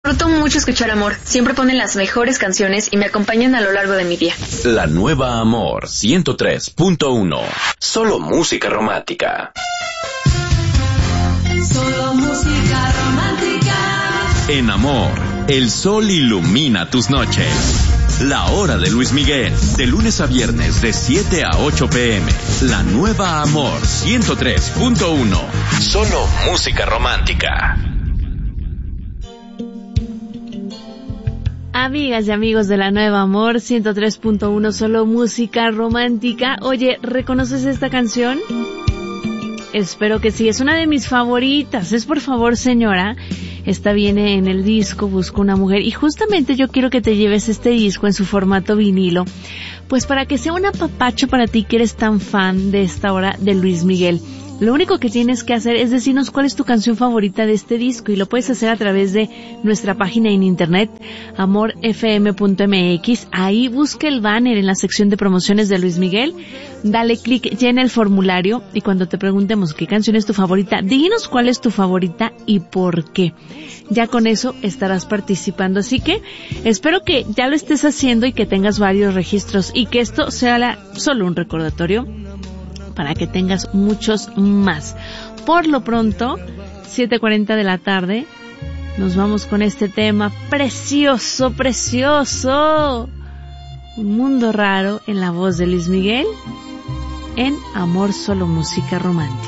Disfruto mucho escuchar Amor. Siempre ponen las mejores canciones y me acompañan a lo largo de mi día. La nueva Amor 103.1. Solo música romántica. Solo música romántica. En Amor, el sol ilumina tus noches. La hora de Luis Miguel, de lunes a viernes de 7 a 8 p.m. La nueva Amor 103.1. Solo música romántica. Amigas y amigos de la nueva Amor 103.1, solo música romántica. Oye, ¿reconoces esta canción? Espero que sí, es una de mis favoritas. Es Por favor, señora. Esta viene en el disco Busco una mujer, y justamente yo quiero que te lleves este disco en su formato vinilo, pues para que sea un apapacho para ti que eres tan fan de esta hora de Luis Miguel. Lo único que tienes que hacer es decirnos cuál es tu canción favorita de este disco, y lo puedes hacer a través de nuestra página en internet, amorfm.mx. Ahí busca el banner en la sección de promociones de Luis Miguel, dale clic, llena el formulario, y cuando te preguntemos qué canción es tu favorita, dinos cuál es tu favorita y por qué. Ya con eso estarás participando, así que espero que ya lo estés haciendo y que tengas varios registros, y que esto sea solo un recordatorio para que tengas muchos más. Por lo pronto, 7:40 de la tarde, nos vamos con este tema precioso, precioso. Un mundo raro, en la voz de Luis Miguel, en Amor, solo música romántica.